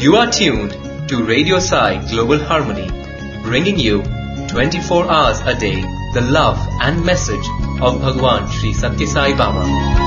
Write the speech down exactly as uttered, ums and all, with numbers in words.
You are tuned to Radio Sai Global Harmony, bringing you twenty-four hours a day the love and message of Bhagwan Sri Satya Sai Baba.